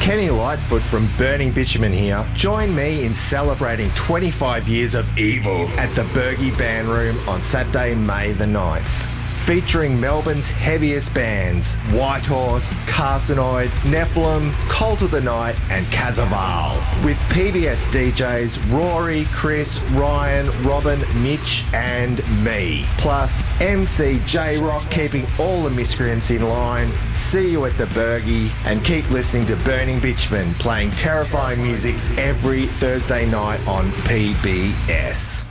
Kenny Lightfoot from Burning Bitumen here. Join me in celebrating 25 years of evil at the Bergie Band Room on Saturday, May the 9th. Featuring Melbourne's heaviest bands, Whitehorse, Carcinoid, Nephilim, Cult of the Night and Cazaval. With PBS DJs Rory, Chris, Ryan, Robin, Mitch and me. Plus MC J-Rock keeping all the miscreants in line. See you at the Bergie and keep listening to Burning Bitumen playing terrifying music every Thursday night on PBS.